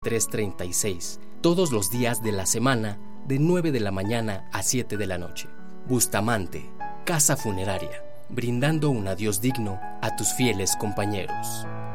336, todos los días de la semana, de 9 de la mañana a 7 de la noche. Bustamante, Casa Funeraria, brindando un adiós digno a tus fieles compañeros.